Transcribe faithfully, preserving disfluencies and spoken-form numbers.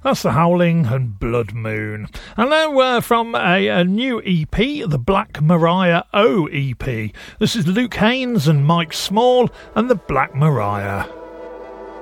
That's The Howling and Blood Moon. And now uh, from a, a new E P, the Black Mariah O E P. This is Luke Haines and Mike Small and the Black Mariah.